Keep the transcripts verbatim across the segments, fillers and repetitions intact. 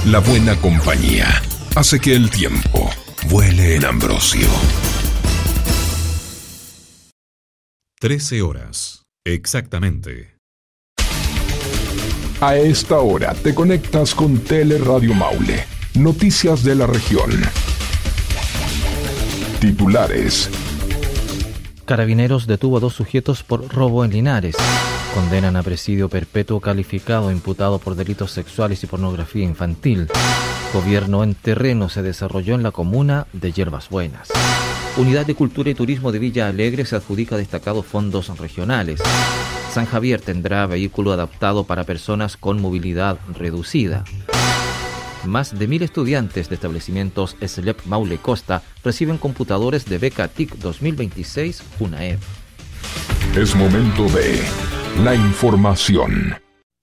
La buena compañía hace que el tiempo vuele en Ambrosio. trece horas, exactamente. A esta hora te conectas con Teleradio Maule. Noticias de la región. Titulares. Carabineros detuvo a dos sujetos por robo en Linares. Condenan a presidio perpetuo calificado imputado por delitos sexuales y pornografía infantil. Gobierno en terreno se desarrolló en la comuna de Yerbas Buenas. Unidad de Cultura y Turismo de Villa Alegre se adjudica destacados fondos regionales. San Javier tendrá vehículo adaptado para personas con movilidad reducida. Más de mil estudiantes de establecimientos S L E P Maule Costa reciben computadores de beca T I C dos mil veintiséis UNAEP. Es momento de la información.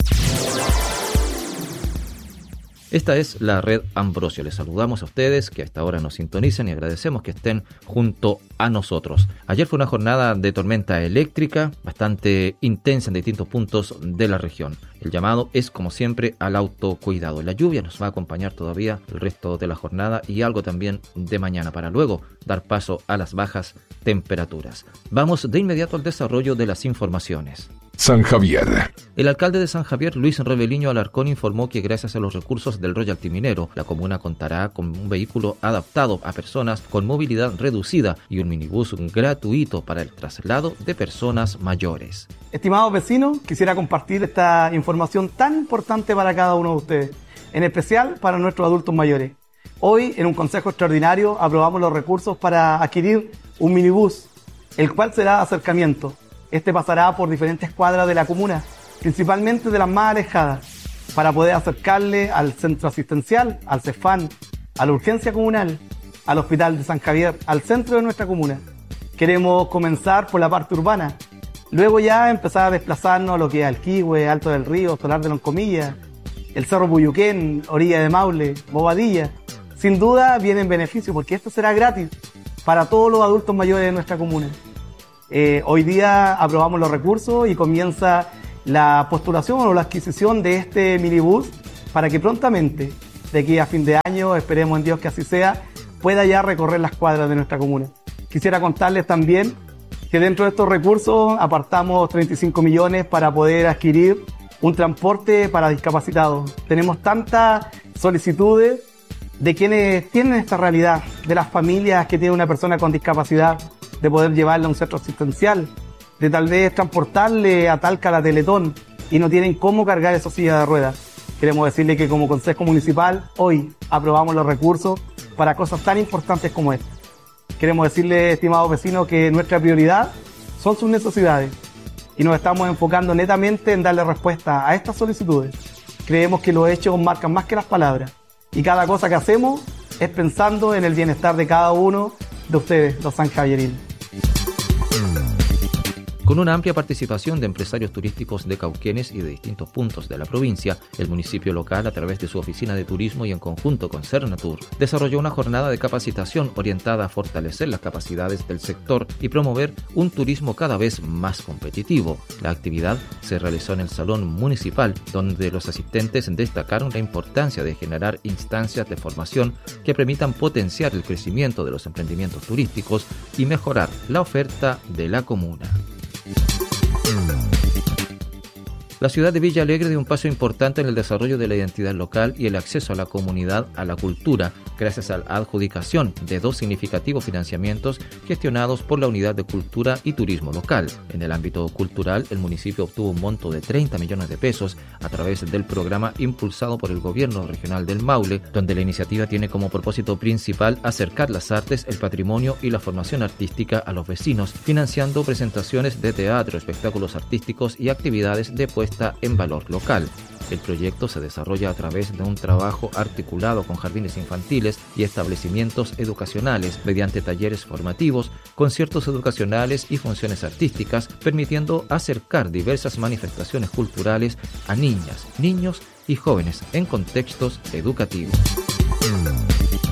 Esta es la red Ambrosio. Les saludamos a ustedes que a esta hora nos sintonizan y agradecemos que estén junto a nosotros. Ayer fue una jornada de tormenta eléctrica bastante intensa en distintos puntos de la región. El llamado es, como siempre, al autocuidado. La lluvia nos va a acompañar todavía el resto de la jornada y algo también de mañana, para luego dar paso a las bajas temperaturas. Vamos de inmediato al desarrollo de las informaciones. San Javier. El alcalde de San Javier, Luis Reveliño Alarcón, informó que gracias a los recursos del royalty minero, la comuna contará con un vehículo adaptado a personas con movilidad reducida y un minibús gratuito para el traslado de personas mayores. Estimados vecinos, quisiera compartir esta información tan importante para cada uno de ustedes, en especial para nuestros adultos mayores. Hoy, en un consejo extraordinario, aprobamos los recursos para adquirir un minibús, el cual será de acercamiento. Este pasará por diferentes cuadras de la comuna, principalmente de las más alejadas, para poder acercarle al centro asistencial, al CEFAN, a la urgencia comunal, al hospital de San Javier, al centro de nuestra comuna. Queremos comenzar por la parte urbana, luego ya empezar a desplazarnos a lo que es Alquihue, Alto del Río, Solar de Loncomilla, el Cerro Puyuquén, Orilla de Maule, Bobadilla. Sin duda viene en beneficio porque esto será gratis para todos los adultos mayores de nuestra comuna. Eh, hoy día aprobamos los recursos y comienza la postulación o la adquisición de este minibús para que prontamente, de aquí a fin de año, esperemos en Dios que así sea, pueda ya recorrer las cuadras de nuestra comuna. Quisiera contarles también que dentro de estos recursos apartamos treinta y cinco millones para poder adquirir un transporte para discapacitados. Tenemos tantas solicitudes de quienes tienen esta realidad, de las familias que tienen una persona con discapacidad, de poder llevarle a un centro asistencial, de tal vez transportarle a Talca a la Teletón y no tienen cómo cargar esa silla de ruedas. Queremos decirle que como Consejo Municipal hoy aprobamos los recursos para cosas tan importantes como esta. Queremos decirle, estimados vecinos, que nuestra prioridad son sus necesidades y nos estamos enfocando netamente en darle respuesta a estas solicitudes. Creemos que los hechos marcan más que las palabras y cada cosa que hacemos es pensando en el bienestar de cada uno de ustedes, los sanjavierinos. Con una amplia participación de empresarios turísticos de Cauquenes y de distintos puntos de la provincia, el municipio local, a través de su oficina de turismo y en conjunto con Cernatur, desarrolló una jornada de capacitación orientada a fortalecer las capacidades del sector y promover un turismo cada vez más competitivo. La actividad se realizó en el Salón Municipal, donde los asistentes destacaron la importancia de generar instancias de formación que permitan potenciar el crecimiento de los emprendimientos turísticos y mejorar la oferta de la comuna. La ciudad de Villa Alegre dio un paso importante en el desarrollo de la identidad local y el acceso a la comunidad a la cultura, gracias a la adjudicación de dos significativos financiamientos gestionados por la Unidad de Cultura y Turismo local. En el ámbito cultural, el municipio obtuvo un monto de treinta millones de pesos a través del programa impulsado por el Gobierno Regional del Maule, donde la iniciativa tiene como propósito principal acercar las artes, el patrimonio y la formación artística a los vecinos, financiando presentaciones de teatro, espectáculos artísticos y actividades de puesta en valor local. El proyecto se desarrolla a través de un trabajo articulado con jardines infantiles y establecimientos educacionales mediante talleres formativos, conciertos educacionales y funciones artísticas, permitiendo acercar diversas manifestaciones culturales a niñas, niños y jóvenes en contextos educativos.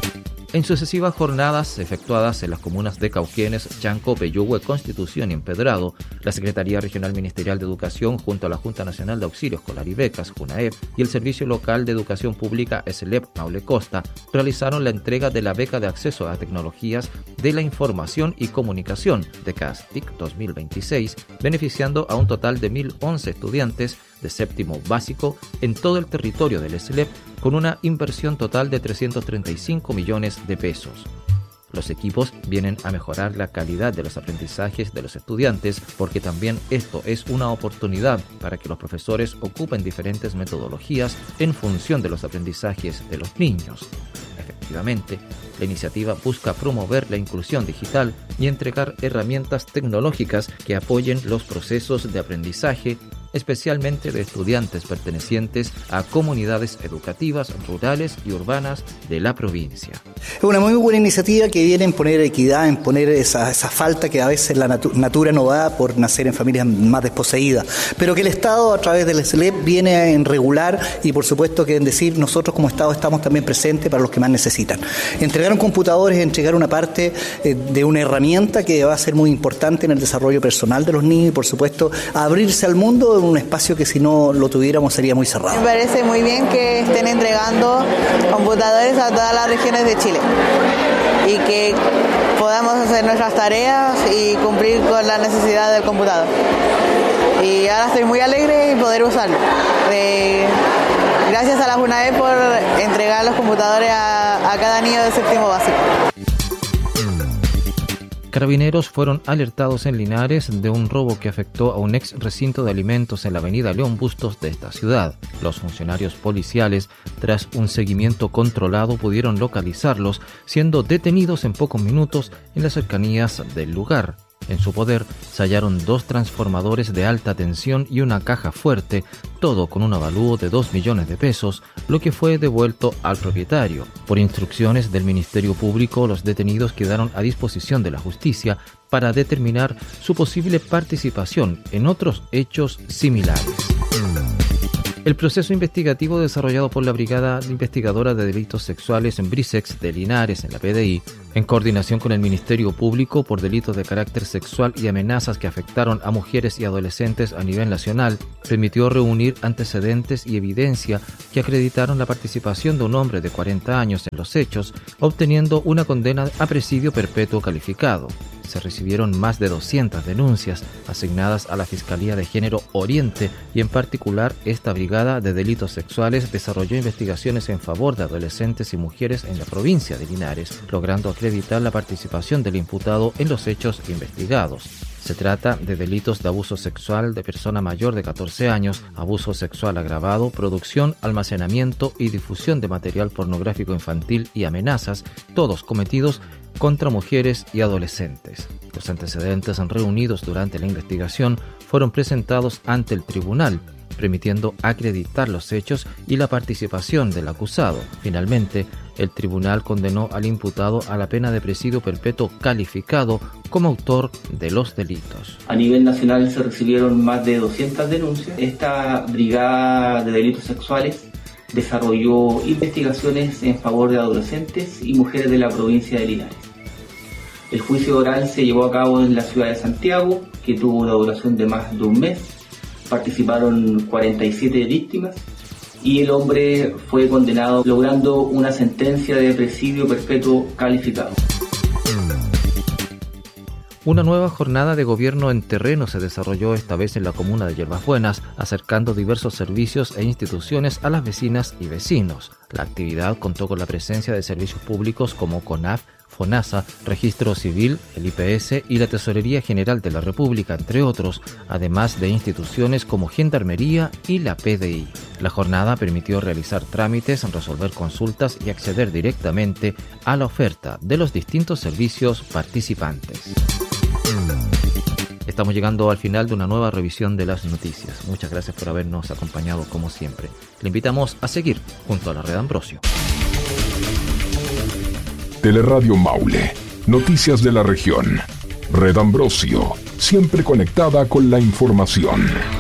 En sucesivas jornadas efectuadas en las comunas de Cauquenes, Chanco, Peyúgue, Constitución y Empedrado, la Secretaría Regional Ministerial de Educación, junto a la Junta Nacional de Auxilio Escolar y Becas, JUNAEB, y el Servicio Local de Educación Pública, S L E P, Maule Costa, realizaron la entrega de la beca de acceso a tecnologías de la información y comunicación de C A S T I C dos mil veintiséis, beneficiando a un total de mil once estudiantes de séptimo básico en todo el territorio del S L E P, con una inversión total de trescientos treinta y cinco millones de pesos. Los equipos vienen a mejorar la calidad de los aprendizajes de los estudiantes, porque también esto es una oportunidad para que los profesores ocupen diferentes metodologías en función de los aprendizajes de los niños. Efectivamente, la iniciativa busca promover la inclusión digital y entregar herramientas tecnológicas que apoyen los procesos de aprendizaje, especialmente de estudiantes pertenecientes a comunidades educativas rurales y urbanas de la provincia. Es una muy buena iniciativa que viene en poner equidad, en poner esa, esa falta que a veces la natu- natura no da por nacer en familias más desposeídas, pero que el Estado a través del S L E P viene en regular, y por supuesto que en decir nosotros como Estado estamos también presentes para los que más necesitan. Entregar un computador es entregar una parte eh, de una herramienta que va a ser muy importante en el desarrollo personal de los niños y por supuesto abrirse al mundo en un espacio que si no lo tuviéramos sería muy cerrado. Me parece muy bien que estén entregando computadores a todas las regiones de Chile y que podamos hacer nuestras tareas y cumplir con la necesidad del computador. Y ahora estoy muy alegre de poder usarlo. De, gracias a la JUNAEB por entregar los computadores a, a cada niño de séptimo básico. Carabineros fueron alertados en Linares de un robo que afectó a un ex recinto de alimentos en la avenida León Bustos de esta ciudad. Los funcionarios policiales, tras un seguimiento controlado, pudieron localizarlos, siendo detenidos en pocos minutos en las cercanías del lugar. En su poder se hallaron dos transformadores de alta tensión y una caja fuerte, todo con un avalúo de dos millones de pesos, lo que fue devuelto al propietario. Por instrucciones del Ministerio Público, los detenidos quedaron a disposición de la justicia para determinar su posible participación en otros hechos similares. El proceso investigativo desarrollado por la Brigada Investigadora de Delitos Sexuales en Brisex de Linares, en la P D I, en coordinación con el Ministerio Público por delitos de carácter sexual y amenazas que afectaron a mujeres y adolescentes a nivel nacional, permitió reunir antecedentes y evidencia que acreditaron la participación de un hombre de cuarenta años en los hechos, obteniendo una condena a presidio perpetuo calificado. Se recibieron más de doscientas denuncias asignadas a la Fiscalía de Género Oriente y en particular esta Brigada de Delitos Sexuales desarrolló investigaciones en favor de adolescentes y mujeres en la provincia de Linares, logrando acreditar la participación del imputado en los hechos investigados. Se trata de delitos de abuso sexual de persona mayor de catorce años, abuso sexual agravado, producción, almacenamiento y difusión de material pornográfico infantil y amenazas, todos cometidos contra mujeres y adolescentes. Los antecedentes reunidos durante la investigación fueron presentados ante el tribunal, permitiendo acreditar los hechos y la participación del acusado. Finalmente, el tribunal condenó al imputado a la pena de presidio perpetuo calificado como autor de los delitos. A nivel nacional se recibieron más de doscientas denuncias. Esta Brigada de Delitos Sexuales desarrolló investigaciones en favor de adolescentes y mujeres de la provincia de Linares. El juicio oral se llevó a cabo en la ciudad de Santiago, que tuvo una duración de más de un mes. Participaron cuarenta y siete víctimas y el hombre fue condenado, logrando una sentencia de presidio perpetuo calificado. Una nueva jornada de gobierno en terreno se desarrolló esta vez en la comuna de Yerbas Buenas, acercando diversos servicios e instituciones a las vecinas y vecinos. La actividad contó con la presencia de servicios públicos como CONAF, FONASA, Registro Civil, el I P S y la Tesorería General de la República, entre otros, además de instituciones como Gendarmería y la P D I. La jornada permitió realizar trámites, resolver consultas y acceder directamente a la oferta de los distintos servicios participantes. Estamos llegando al final de una nueva revisión de las noticias. Muchas gracias por habernos acompañado como siempre. Le invitamos a seguir junto a la Red Ambrosio. Teleradio Maule. Noticias de la región. Red Ambrosio. Siempre conectada con la información.